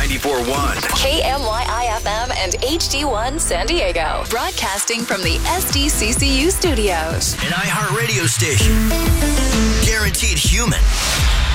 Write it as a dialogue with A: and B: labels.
A: 94.1.
B: KMYI-FM and HD1 San Diego. Broadcasting from the SDCCU studios.
A: An iHeartRadio station. Guaranteed human.